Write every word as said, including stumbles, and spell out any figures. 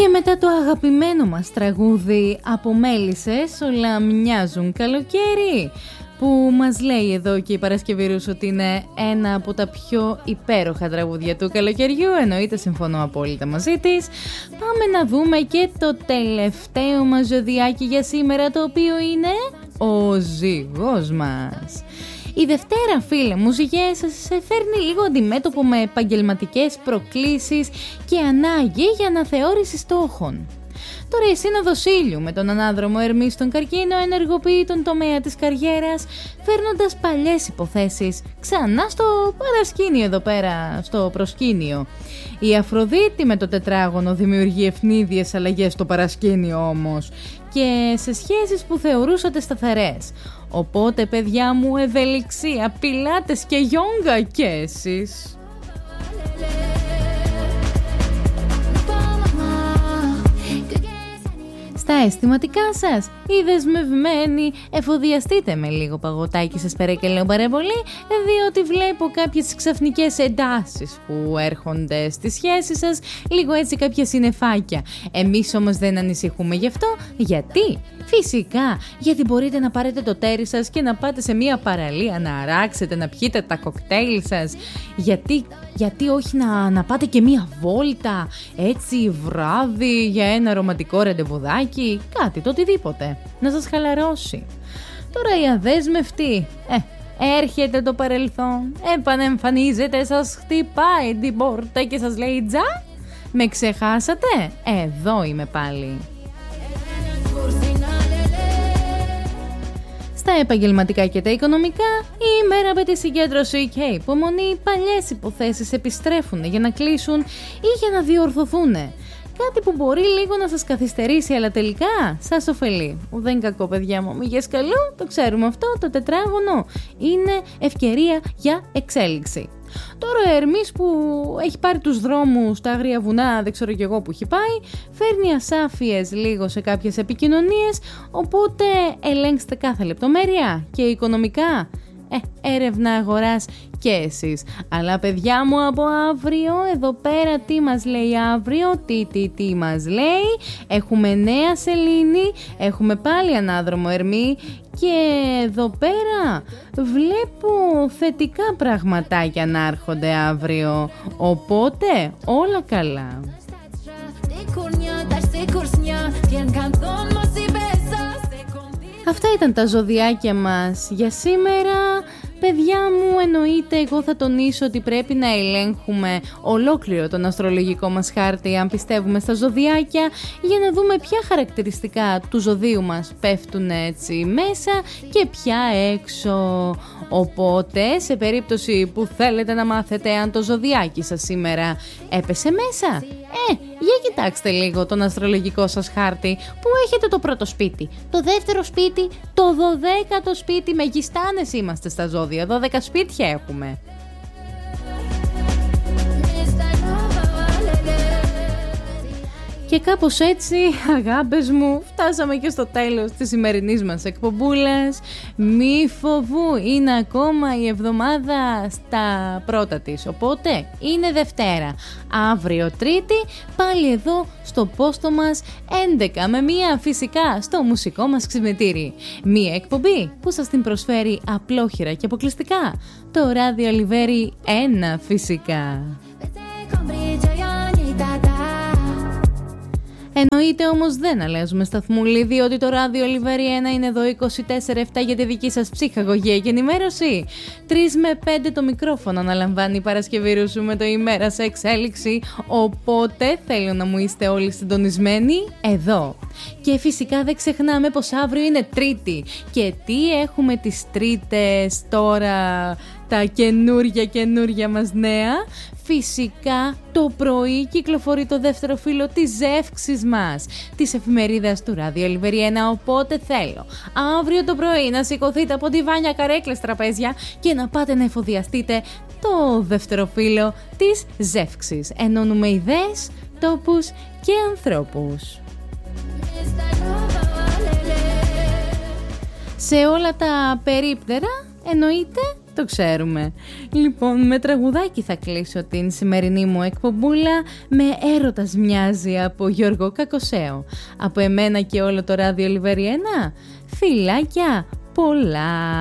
Και μετά το αγαπημένο μας τραγούδι «Από μέλισσες όλα μοιάζουν καλοκαίρι», που μας λέει εδώ και η Παρασκευή Ρούς ότι είναι ένα από τα πιο υπέροχα τραγούδια του καλοκαιριού, εννοείται συμφωνώ απόλυτα μαζί της. Πάμε να δούμε και το τελευταίο μας ζωδιάκι για σήμερα, το οποίο είναι ο ζυγός μας. Η Δευτέρα, φίλε μου, ζυγέ, σας φέρνει λίγο αντιμέτωπο με επαγγελματικές προκλήσεις και ανάγκη για αναθεώρηση στόχων. Τώρα η Σύνοδος Ήλιου με τον ανάδρομο Ερμή στον Καρκίνο ενεργοποιεί τον τομέα της καριέρας, φέρνοντας παλιές υποθέσεις ξανά στο παρασκήνιο εδώ πέρα, στο προσκήνιο. Η Αφροδίτη με το τετράγωνο δημιουργεί ευνίδιες αλλαγές στο παρασκήνιο όμως και σε σχέσεις που θεωρούσατε σταθερές. Οπότε παιδιά μου, ευελιξία, πιλάτες και γιόγκα και εσείς. Στα αισθηματικά σας, οι δεσμευμένοι, εφοδιαστείτε με λίγο παγωτάκι σας παρακαλώ πάρα πολύ, διότι βλέπω κάποιες ξαφνικές εντάσεις που έρχονται στη σχέση σας, λίγο έτσι κάποια συννεφάκια. Εμείς όμως δεν ανησυχούμε γι' αυτό, γιατί? Φυσικά, γιατί μπορείτε να πάρετε το τέρι σας και να πάτε σε μια παραλία να αράξετε, να πιείτε τα κοκτέιλ σας. Γιατί, γιατί όχι να, να πάτε και μια βόλτα έτσι βράδυ για ένα ρομαντικό ραντεβουδάκι, κάτι, το οτιδήποτε, να σας χαλαρώσει. Τώρα η αδέσμευτη, ε, έρχεται το παρελθόν, επανεμφανίζεται, σας χτυπάει την πόρτα και σας λέει «Τζα, με ξεχάσατε, εδώ είμαι πάλι». Στα επαγγελματικά και τα οικονομικά, η ημέρα με τη συγκέντρωση και υπομονή, παλιές υποθέσεις επιστρέφουν για να κλείσουν ή για να διορθωθούν. Κάτι που μπορεί λίγο να σας καθυστερήσει, αλλά τελικά σας ωφελεί. Δεν κακό, παιδιά μου, μη γιες καλό, το ξέρουμε αυτό, το τετράγωνο είναι ευκαιρία για εξέλιξη. Τώρα ο Ερμής που έχει πάρει τους δρόμους στα άγρια βουνά, δεν ξέρω κι εγώ που έχει πάει, φέρνει ασάφειες λίγο σε κάποιες επικοινωνίες, οπότε ελέγξτε κάθε λεπτομέρεια και οικονομικά. Ε, έρευνα αγοράς και εσείς. Αλλά παιδιά μου, από αύριο εδώ πέρα τι μας λέει αύριο, τι τι τι μας λέει, έχουμε νέα σελήνη, έχουμε πάλι ανάδρομο Ερμή και εδώ πέρα βλέπω θετικά πραγματάκια να έρχονται αύριο, οπότε όλα καλά. Αυτά ήταν τα ζωδιάκια μας για σήμερα. Παιδιά μου, εννοείται εγώ θα τονίσω ότι πρέπει να ελέγχουμε ολόκληρο τον αστρολογικό μας χάρτη αν πιστεύουμε στα ζωδιάκια, για να δούμε ποια χαρακτηριστικά του ζωδίου μας πέφτουν έτσι μέσα και ποια έξω. Οπότε σε περίπτωση που θέλετε να μάθετε αν το ζωδιάκι σας σήμερα έπεσε μέσα, ε, για κοιτάξτε λίγο τον αστρολογικό σας χάρτη που έχετε το πρώτο σπίτι, το δεύτερο σπίτι, το δωδέκατο σπίτι, μεγιστάνες είμαστε στα ζώδια, δώδεκα σπίτια έχουμε. Και κάπως έτσι, αγάπες μου, φτάσαμε και στο τέλος της σημερινής μας εκπομπούλας. Μη φοβού, είναι ακόμα η εβδομάδα στα πρώτα της, οπότε είναι Δευτέρα. Αύριο Τρίτη, πάλι εδώ στο πόστο μας έντεκα με μία φυσικά στο μουσικό μας ξυπνητήρι. Μία εκπομπή που σας την προσφέρει απλόχειρα και αποκλειστικά το ράδιο Λιβέρι ένα φυσικά. Εννοείται όμως δεν αλλάζουμε σταθμούλη, διότι το ράδιο Λιβέρι ένα είναι εδώ είκοσι τέσσερα επτά για τη δική σας ψυχαγωγία και ενημέρωση. τρεις με πέντε το μικρόφωνο αναλαμβάνει η Παρασκευή Ρούσου με το ημέρα σε εξέλιξη, οπότε θέλω να μου είστε όλοι συντονισμένοι εδώ. Και φυσικά δεν ξεχνάμε πως αύριο είναι Τρίτη. Και τι έχουμε τις Τρίτες τώρα, τα καινούρια καινούρια μας νέα? Φυσικά το πρωί κυκλοφορεί το δεύτερο φύλλο της ζεύξης μας, της εφημερίδας του Ράδιο Λιβέρι ένα, οπότε θέλω αύριο το πρωί να σηκωθείτε από διβάνια, καρέκλες, τραπέζια και να πάτε να εφοδιαστείτε το δεύτερο φύλλο της ζεύξης. Ενώνουμε ιδέες, τόπους και ανθρώπους. Σε όλα τα περίπτερα εννοείται Το ξέρουμε. Λοιπόν, με τραγουδάκι θα κλείσω την σημερινή μου εκπομπούλα. Με έρωτας μοιάζει από Γιώργο Κακοσέο. Από εμένα και όλο το ράδιο Λιβεριένα, φιλάκια πολλά.